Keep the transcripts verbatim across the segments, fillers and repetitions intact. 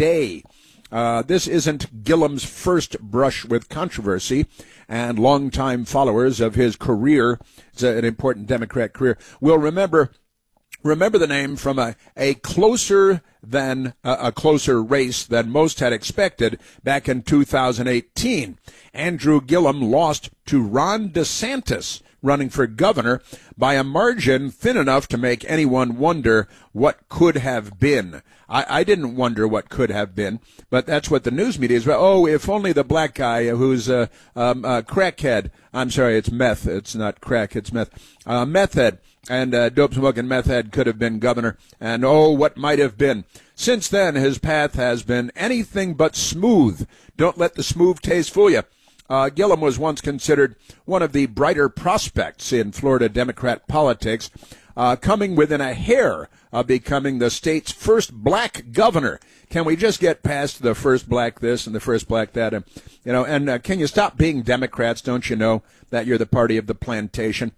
day. Uh, this isn't Gillum's first brush with controversy, and longtime followers of his career, it's an important Democrat career, will remember remember the name from a, a closer than uh, a closer race than most had expected back in two thousand eighteen. Andrew Gillum lost to Ron DeSantis, running for governor, by a margin thin enough to make anyone wonder what could have been. I, I didn't wonder what could have been, but that's what the news media is about. Oh, if only the black guy who's a, um, a crackhead. I'm sorry, it's meth. It's not crack, it's meth. Uh, meth head and uh, dope smoking meth head could have been governor. And oh, what might have been. Since then, his path has been anything but smooth. Don't let the smooth taste fool you. Uh, Gillum was once considered one of the brighter prospects in Florida Democrat politics, uh, coming within a hair of becoming the state's first black governor. Can we just get past the first black this and the first black that? And, you know, and uh, can you stop being Democrats? Don't you know that you're the party of the plantation?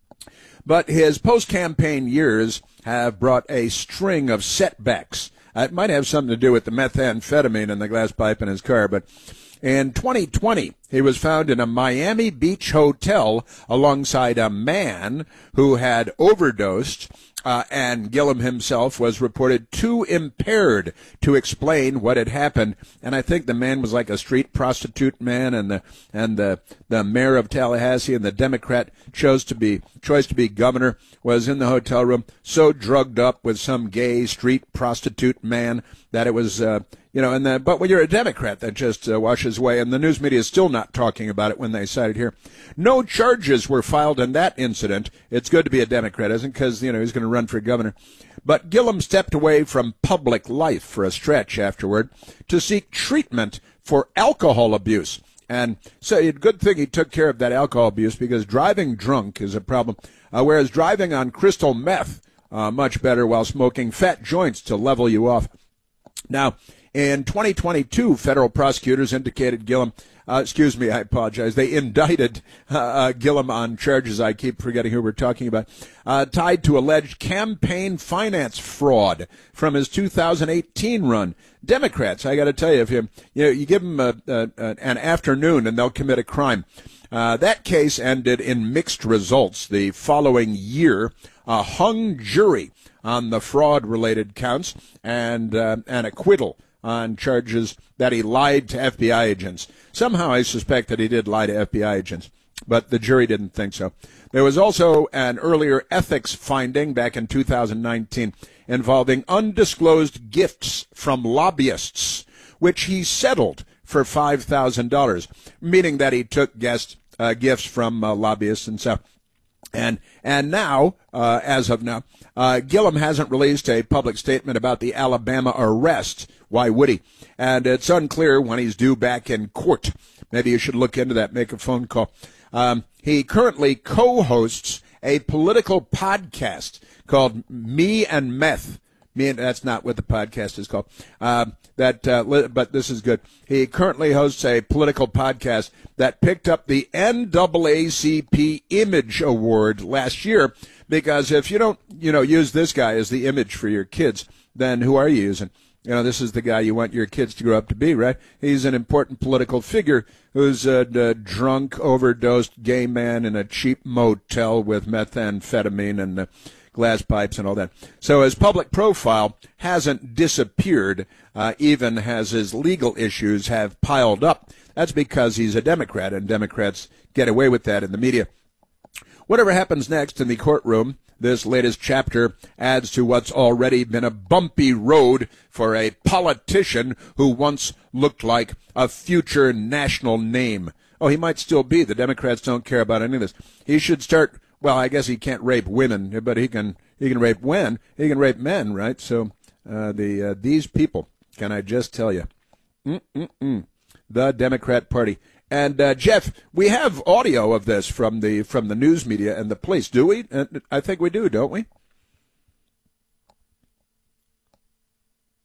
But his post-campaign years have brought a string of setbacks. Uh, it might have something to do with the methamphetamine in the glass pipe in his car, but in twenty twenty, he was found in a Miami Beach hotel alongside a man who had overdosed, uh, and Gillum himself was reported too impaired to explain what had happened. And I think the man was like a street prostitute man, and the and the the mayor of Tallahassee and the Democrat chose to be choice to be governor was in the hotel room, so drugged up with some gay street prostitute man that it was. Uh, You know, and the, but when you're a Democrat, that just uh, washes away, and the news media is still not talking about it when they cite it here. No charges were filed in that incident. It's good to be a Democrat, isn't it? Because, you know, he's going to run for governor. But Gillum stepped away from public life for a stretch afterward to seek treatment for alcohol abuse. And so a good thing he took care of that alcohol abuse, because driving drunk is a problem, uh, whereas driving on crystal meth, uh, much better, while smoking fat joints to level you off. Now, in twenty twenty-two, federal prosecutors indicated Gillum, uh, excuse me, I apologize, they indicted uh, uh, Gillum on charges, I keep forgetting who we're talking about, uh, tied to alleged campaign finance fraud from his two thousand eighteen run. Democrats, I got to tell you, if you, you, know, you give them a, a, a, an afternoon and they'll commit a crime. Uh, that case ended in mixed results. The following year, a hung jury on the fraud-related counts and uh, an acquittal on charges that he lied to F B I agents. Somehow I suspect that he did lie to F B I agents, but the jury didn't think so. There was also an earlier ethics finding back in two thousand nineteen involving undisclosed gifts from lobbyists, which he settled for five thousand dollars, meaning that he took guest uh, gifts from uh, lobbyists and stuff. And and now, uh, as of now, uh, Gillum hasn't released a public statement about the Alabama arrest. Why would he? And it's unclear when he's due back in court. Maybe you should look into that, make a phone call. Um, he currently co-hosts a political podcast called Me and Meth. Me and, that's not what the podcast is called. Um, that, uh, but this is good. He currently hosts a political podcast that picked up the N double A C P Image Award last year, because if you don't, you know, use this guy as the image for your kids, then who are you using? You know, this is the guy you want your kids to grow up to be, right? He's an important political figure who's a, a drunk, overdosed gay man in a cheap motel with methamphetamine and uh, glass pipes and all that. So his public profile hasn't disappeared, uh, even as his legal issues have piled up. That's because he's a Democrat, and Democrats get away with that in the media. Whatever happens next in the courtroom, this latest chapter adds to what's already been a bumpy road for a politician who once looked like a future national name. Oh, he might still be. The Democrats don't care about any of this. He should start, well, I guess he can't rape women, but he can he can rape when? He can rape men, right? So uh, the uh, these people, can I just tell you, Mm-mm-mm. the Democrat Party. And, uh, Jeff, we have audio of this from the from the news media and the police, do we? Uh, I think we do, don't we?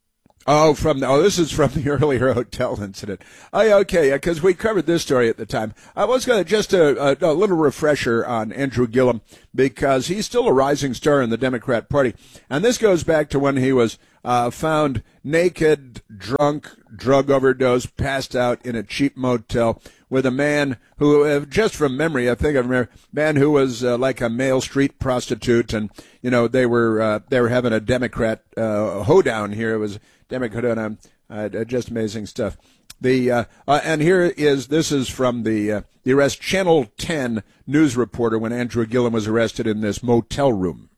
Oh, from the, oh, this is from the earlier hotel incident. Oh, yeah, okay, because we covered this story at the time. I was going to just a, a, a little refresher on Andrew Gillum because he's still a rising star in the Democrat Party, and this goes back to when he was uh, found naked, drunk, drug overdose, passed out in a cheap motel with a man who, uh, just from memory, I think I remember, man who was uh, like a male street prostitute, and you know they were uh, they were having a Democrat uh, hoedown here. It was Democrat hoedown, uh, just amazing stuff. The uh, uh, and here is this is from the uh, the arrest. Channel ten news reporter when Andrew Gillum was arrested in this motel room.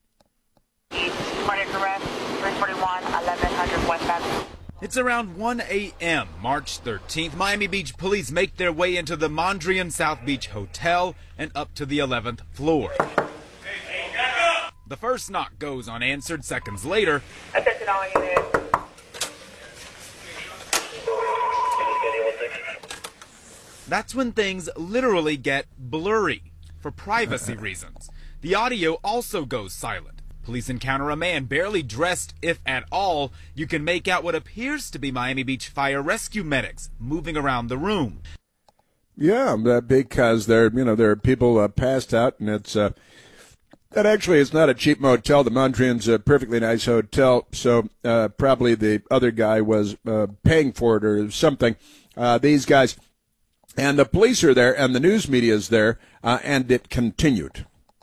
It's around one a.m. March thirteenth. Miami Beach police make their way into the Mondrian South Beach Hotel and up to the eleventh floor. The first knock goes unanswered. Seconds later, Attention all units. that's when things literally get blurry for privacy reasons. The audio also goes silent. Police encounter a man barely dressed, if at all. You can make out what appears to be Miami Beach fire rescue medics moving around the room. Yeah, because there, you know, there are people uh, passed out, and it's uh, that actually it's not a cheap motel. The Mondrian's a perfectly nice hotel, so uh, probably the other guy was uh, paying for it or something. Uh, these guys and the police are there, and the news media is there, uh, and it continued.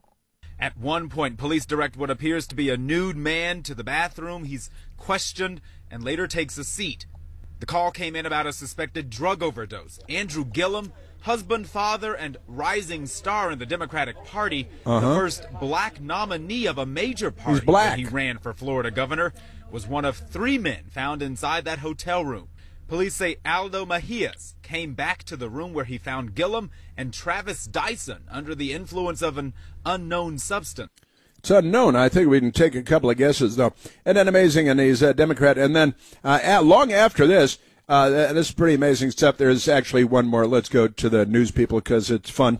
At one point, police direct what appears to be a nude man to the bathroom. He's questioned and later takes a seat. The call came in about a suspected drug overdose. Andrew Gillum, husband, father, and rising star in the Democratic Party, uh-huh. the first black nominee of a major party He's black. when he ran for Florida governor, was one of three men found inside that hotel room. Police say Aldo Mejias came back to the room where he found Gillum and Travis Dyson under the influence of an unknown substance. It's unknown. I think we can take a couple of guesses, though. And then amazing, and he's a Democrat. And then uh, at, long after this, uh, this is pretty amazing stuff. There's actually one more. Let's go to the news people because it's fun.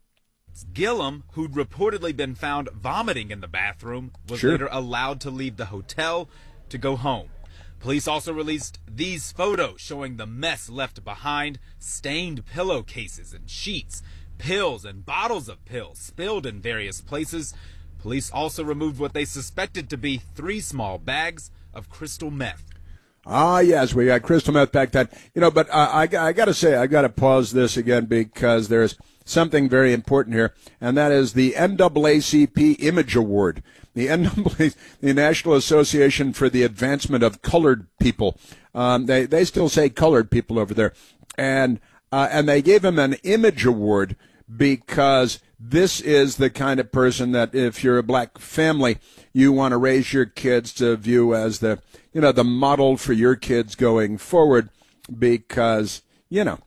Gillum, who'd reportedly been found vomiting in the bathroom, was Sure. later allowed to leave the hotel to go home. Police also released these photos showing the mess left behind: stained pillowcases and sheets, pills and bottles of pills spilled in various places. Police also removed what they suspected to be three small bags of crystal meth. Ah, yes, we got crystal meth back then. You know, but uh, I, I got to say, I got to pause this again because there's something very important here, and that is the N double A C P Image Award. The N double A, the National Association for the Advancement of Colored People. Um, they they still say colored people over there, and uh, and they gave him an Image Award because this is the kind of person that if you're a black family, you want to raise your kids to view as the you know the model for your kids going forward, because you know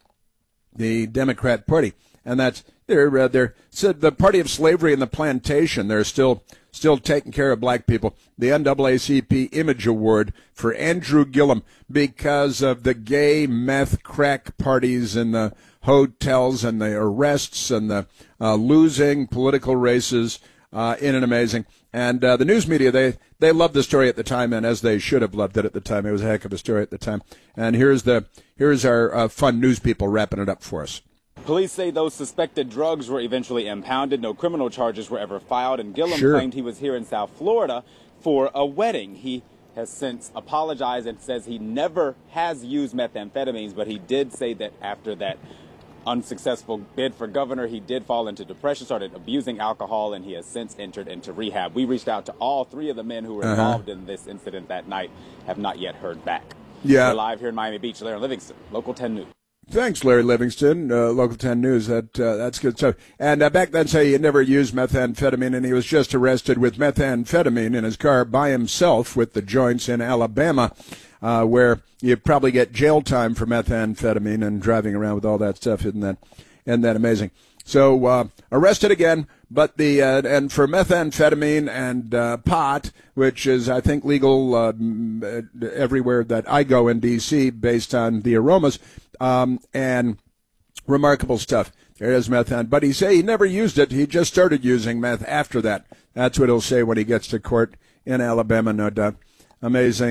the Democrat Party, and that's they're uh, they're so the party of slavery and the plantation. They're still. Still taking care of black people. The N double A C P Image Award for Andrew Gillum because of the gay meth crack parties in the hotels and the arrests and the uh, losing political races uh, in an amazing. And uh, the news media, they, they loved the story at the time, and as they should have loved it at the time. It was a heck of a story at the time. And here's the here's our uh, fun news people wrapping it up for us. Police say those suspected drugs were eventually impounded. No criminal charges were ever filed, and Gillum Sure. claimed he was here in South Florida for a wedding. He has since apologized and says he never has used methamphetamines, but he did say that after that unsuccessful bid for governor, he did fall into depression, started abusing alcohol, and he has since entered into rehab. We reached out to all three of the men who were Uh-huh. involved in this incident that night, have not yet heard back. Yeah. We're live here in Miami Beach. Larry Livingston, Local ten News. Thanks, Larry Livingston, uh, Local ten News. That uh, that's good stuff. And uh, back then, say he had never used methamphetamine, and he was just arrested with methamphetamine in his car by himself with the joints in Alabama, uh, where you probably get jail time for methamphetamine and driving around with all that stuff. Isn't that, isn't that amazing? So uh, arrested again, but the uh, and for methamphetamine and uh, pot, which is I think legal uh, everywhere that I go in D C based on the aromas, um, and remarkable stuff. There is meth, but he say he never used it. He just started using meth after that. That's what he'll say when he gets to court in Alabama, no doubt. Amazing,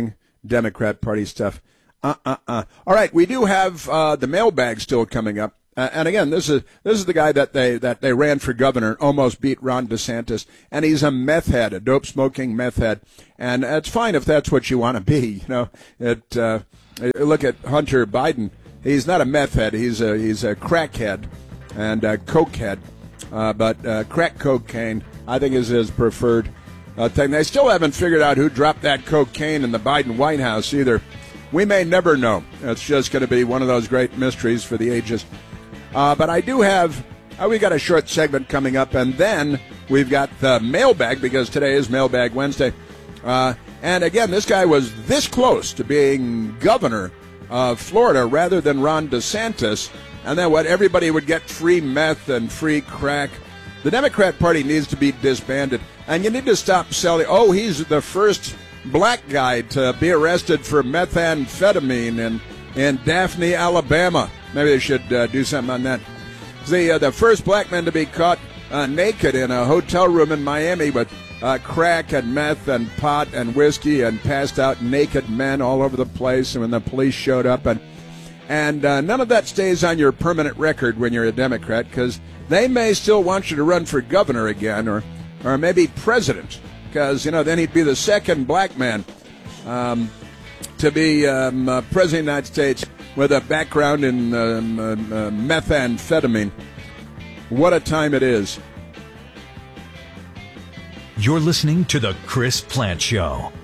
Democrat Party stuff. Uh-uh-uh. All right, we do have uh, the mailbag still coming up. Uh, and again, this is this is the guy that they that they ran for governor, almost beat Ron DeSantis, and he's a meth head, a dope smoking meth head, and it's fine if that's what you want to be. You know, it. Uh, look at Hunter Biden; he's not a meth head; he's a he's a crackhead and a coke head, uh, but uh, crack cocaine, I think, is his preferred uh, thing. They still haven't figured out who dropped that cocaine in the Biden White House either. We may never know. It's just going to be one of those great mysteries for the ages. Uh, but I do have, uh, we got a short segment coming up, and then we've got the mailbag, because today is Mailbag Wednesday. Uh, and again, this guy was this close to being governor of Florida rather than Ron DeSantis. And then what, everybody would get free meth and free crack. The Democrat Party needs to be disbanded. And you need to stop selling, oh, he's the first black guy to be arrested for methamphetamine in, in Daphne, Alabama. Maybe they should uh, do something on that. The uh, the first black man to be caught uh, naked in a hotel room in Miami with uh, crack and meth and pot and whiskey and passed out naked men all over the place. And when the police showed up, and and uh, none of that stays on your permanent record when you're a Democrat, because they may still want you to run for governor again, or or maybe president, because you know then he'd be the second black man um, to be um, uh, president of the United States with a background in um, uh, uh, methamphetamine. What a time it is. You're listening to The Chris Plante Show.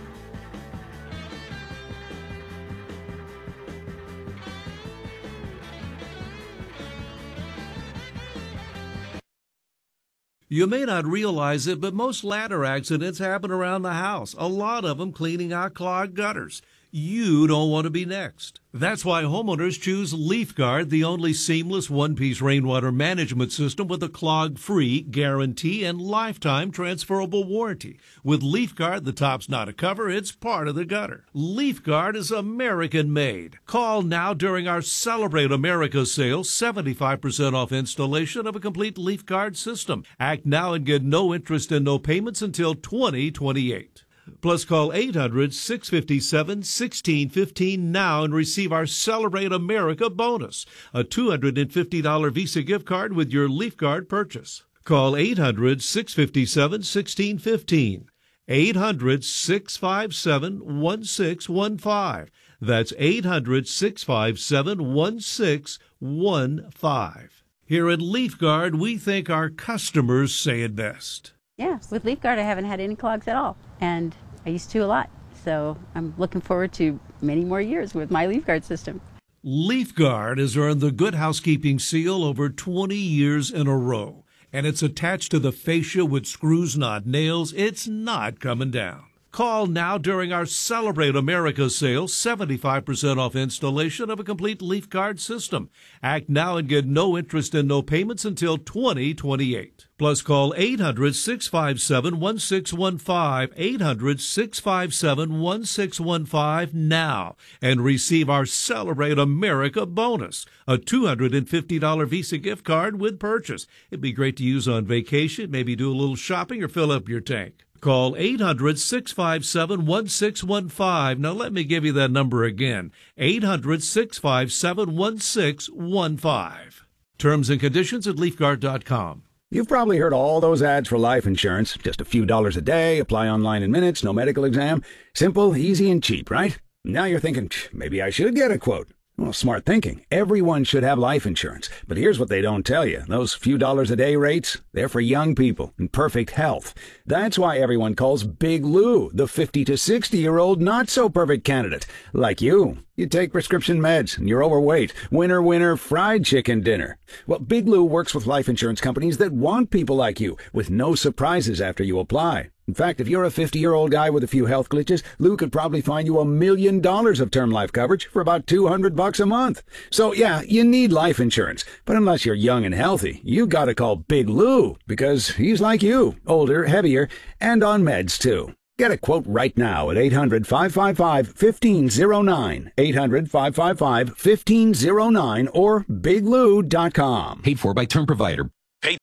You may not realize it, but most ladder accidents happen around the house, a lot of them cleaning out clogged gutters. You don't want to be next. That's why homeowners choose LeafGuard, the only seamless one-piece rainwater management system with a clog-free guarantee and lifetime transferable warranty. With LeafGuard, the top's not a cover, it's part of the gutter. LeafGuard is American-made. Call now during our Celebrate America sale, seventy-five percent off installation of a complete LeafGuard system. Act now and get no interest and no payments until twenty twenty-eight. Plus, call eight hundred, six five seven, one six one five now and receive our Celebrate America bonus, a two hundred fifty dollars Visa gift card with your LeafGuard purchase. Call eight hundred, six five seven, one six one five, eight hundred, six five seven, one six one five. That's eight hundred, six five seven, one six one five. Here at LeafGuard, we think our customers say it best. Yeah, with LeafGuard, I haven't had any clogs at all, and I used to a lot. So I'm looking forward to many more years with my LeafGuard system. LeafGuard has earned the Good Housekeeping seal over twenty years in a row, and it's attached to the fascia with screws, not nails. It's not coming down. Call now during our Celebrate America sale, seventy-five percent off installation of a complete LeafGuard system. Act now and get no interest and no payments until twenty twenty-eight. Plus, call eight hundred, six five seven, one six one five, eight hundred, six five seven, one six one five now and receive our Celebrate America bonus, a two hundred fifty dollars Visa gift card with purchase. It'd be great to use on vacation, maybe do a little shopping or fill up your tank. Call eight hundred, six five seven, one six one five. Now let me give you that number again, eight hundred, six five seven, one six one five. Terms and conditions at leaf guard dot com. You've probably heard all those ads for life insurance. Just a few dollars a day, apply online in minutes, no medical exam. Simple, easy, and cheap, right? Now you're thinking, maybe I should get a quote. Well, smart thinking. Everyone should have life insurance. But here's what they don't tell you. Those few dollars a day rates, they're for young people in perfect health. That's why everyone calls Big Lou the fifty to sixty-year-old not-so-perfect candidate. Like you. You take prescription meds, and you're overweight. Winner, winner, fried chicken dinner. Well, Big Lou works with life insurance companies that want people like you, with no surprises after you apply. In fact, if you're a fifty-year-old guy with a few health glitches, Lou could probably find you a million dollars of term life coverage for about two hundred bucks a month. So yeah, you need life insurance. But unless you're young and healthy, you gotta call Big Lou, because he's like you, older, heavier, and on meds too. Get a quote right now at eight hundred, five five five, one five zero nine, eight hundred, five five five, one five zero nine, or big lou dot com. Paid for by Term Provider.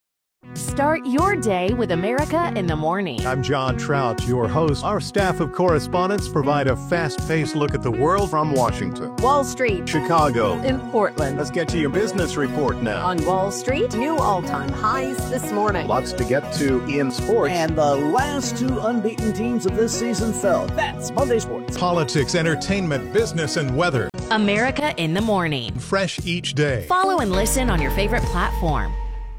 Start your day with America in the Morning. I'm John Trout, your host. Our staff of correspondents provide a fast-paced look at the world from Washington, Wall Street, Chicago, in Portland. Let's get to your business report now. On Wall Street, new all-time highs this morning. Lots to get to in sports. And the last two unbeaten teams of this season fell. That's Monday Sports. Politics, entertainment, business, and weather. America in the Morning. Fresh each day. Follow and listen on your favorite platform.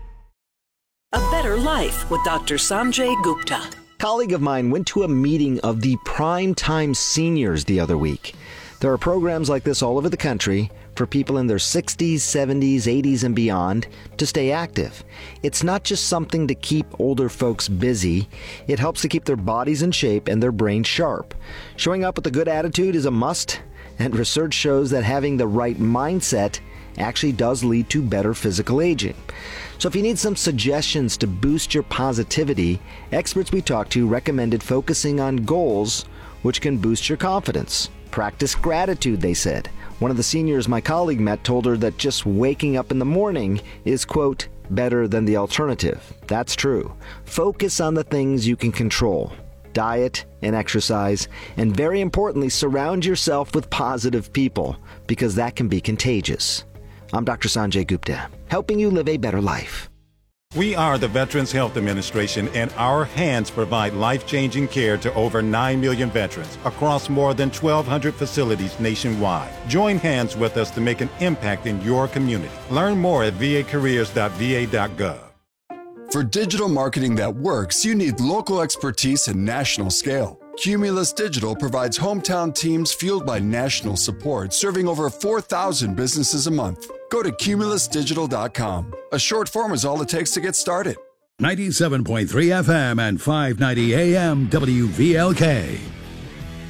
A Better Life with Doctor Sanjay Gupta. A colleague of mine went to a meeting of the Primetime Seniors the other week. There are programs like this all over the country for people in their sixties, seventies, eighties, and beyond to stay active. It's not just something to keep older folks busy. It helps to keep their bodies in shape and their brains sharp. Showing up with a good attitude is a must, and research shows that having the right mindset actually does lead to better physical aging. So if you need some suggestions to boost your positivity, experts we talked to recommended focusing on goals which can boost your confidence. Practice gratitude, they said. One of the seniors my colleague met told her that just waking up in the morning is, quote, better than the alternative. That's true. Focus on the things you can control. Diet and exercise, and very importantly, surround yourself with positive people, because that can be contagious. I'm Doctor Sanjay Gupta, helping you live a better life. We are the Veterans Health Administration, and our hands provide life-changing care to over nine million veterans across more than twelve hundred facilities nationwide. Join hands with us to make an impact in your community. Learn more at v a careers dot v a dot gov. For digital marketing that works, you need local expertise and national scale. Cumulus Digital provides hometown teams fueled by national support, serving over four thousand businesses a month. Go to cumulus digital dot com. A short form is all it takes to get started. ninety-seven point three F M and five ninety A M W V L K.